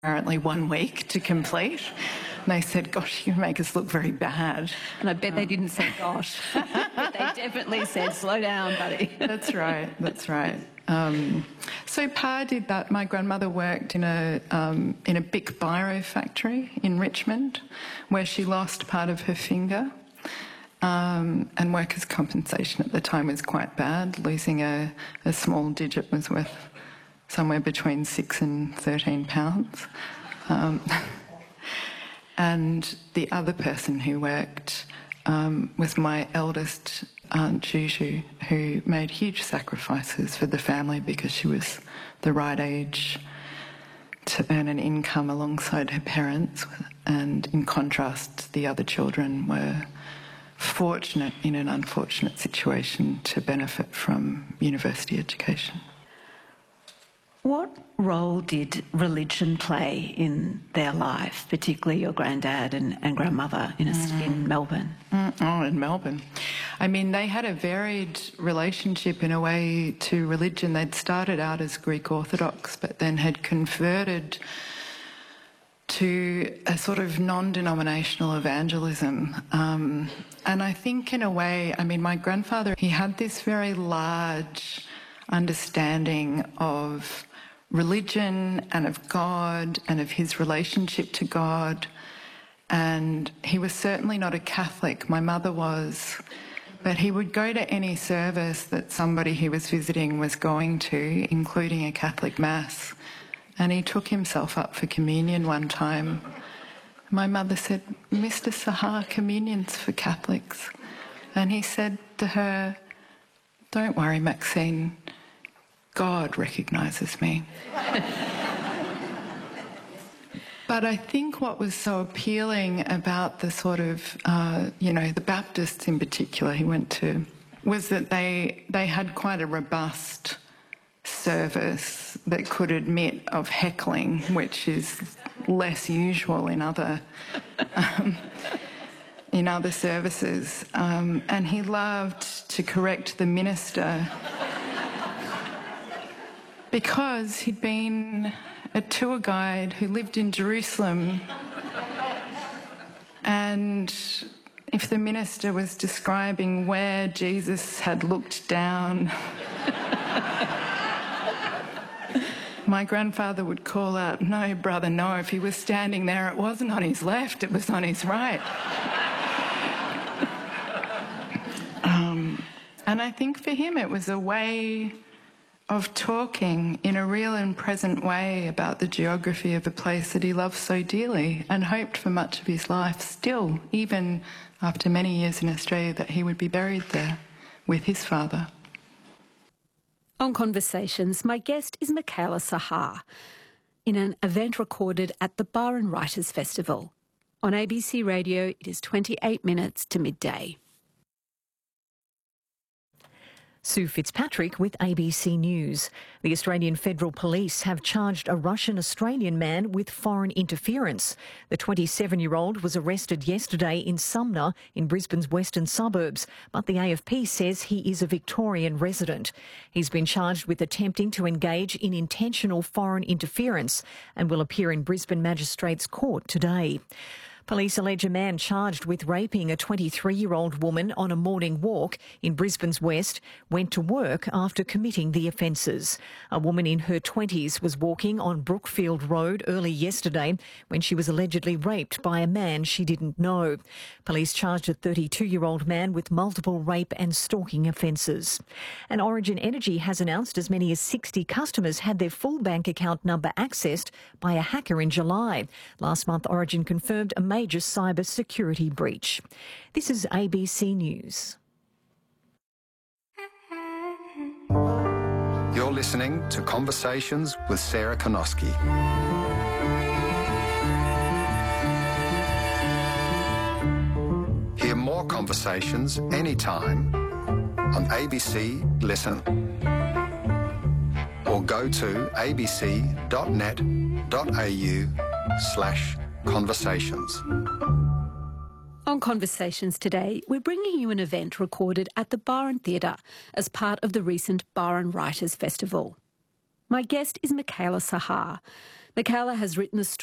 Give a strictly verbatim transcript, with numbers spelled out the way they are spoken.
apparently one week to complete. And they said, gosh, you make us look very bad. And I bet um, they didn't say gosh. But they definitely said, slow down, buddy. That's right, that's right. Um, so Pa did that. My grandmother worked in a um, in a Bic Biro factory in Richmond where she lost part of her finger. Um, and workers' compensation at the time was quite bad. Losing a, a small digit was worth somewhere between six and thirteen pounds. Um, and the other person who worked um, was my eldest aunt Juju, who made huge sacrifices for the family because she was the right age to earn an income alongside her parents. And in contrast, the other children were fortunate in an unfortunate situation to benefit from university education. What role did religion play in their life, particularly your granddad and, and grandmother in, a, mm. in Melbourne? Mm, oh, in Melbourne. I mean, they had a varied relationship in a way to religion. They'd started out as Greek Orthodox, but then had converted to a sort of non-denominational evangelism. Um, and I think in a way, I mean, my grandfather, he had this very large understanding of religion and of God and of his relationship to God. And he was certainly not a Catholic. My mother was. But he would go to any service that somebody he was visiting was going to, including a Catholic Mass. And he took himself up for communion one time. My mother said, Mister Sahar, communion's for Catholics. And he said to her, don't worry, Maxine, God recognises me. But I think what was so appealing about the sort of, uh, you know, the Baptists in particular he went to, was that they they had quite a robust service that could admit of heckling, which is less usual in other um, in other services. Um, and he loved to correct the minister because he'd been a tour guide who lived in Jerusalem, and if the minister was describing where Jesus had looked down, my grandfather would call out, no, brother, no, if he was standing there, it wasn't on his left, it was on his right. um, and I think for him it was a way of talking in a real and present way about the geography of a place that he loved so dearly and hoped for much of his life still, even after many years in Australia, that he would be buried there with his father. On Conversations, my guest is Michaela Sahar in an event recorded at the Byron Writers Festival. On A B C Radio, it is twenty-eight minutes to midday. Sue Fitzpatrick with A B C News. The Australian Federal Police have charged a Russian-Australian man with foreign interference. The twenty-seven-year-old was arrested yesterday in Sumner in Brisbane's western suburbs, but the A F P says he is a Victorian resident. He's been charged with attempting to engage in intentional foreign interference and will appear in Brisbane Magistrates Court today. Police allege a man charged with raping a twenty-three-year-old woman on a morning walk in Brisbane's West went to work after committing the offences. A woman in her twenties was walking on Brookfield Road early yesterday when she was allegedly raped by a man she didn't know. Police charged a thirty-two-year-old man with multiple rape and stalking offences. And Origin Energy has announced as many as sixty customers had their full bank account number accessed by a hacker in July. Last month, Origin confirmed a major cyber security breach. This is A B C News. You're listening to Conversations with Sarah Konoski. Hear more conversations anytime on A B C Listen or go to abc.net.au slash conversations. On Conversations today, we're bringing you an event recorded at the Byron Theatre as part of the recent Byron Writers Festival. My guest is Michaela Sahar. Michaela has written the story.